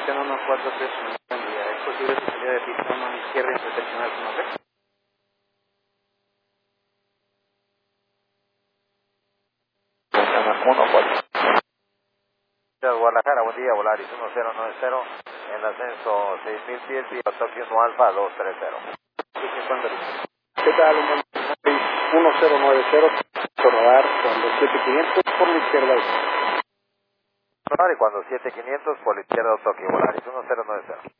Mexicano 143, buen día. ¿Es posible que salida de pista 1 a la izquierda interseccional con nombre? Guadalajara, buen día, Volaris 1090, en el ascenso 6000 pies, vía Tokio 1 Alfa 230. ¿Qué tal? 1090, rodar cuando 7500 por la izquierda. Y cuando 7500 por la izquierda Tokio, Volaris 1090.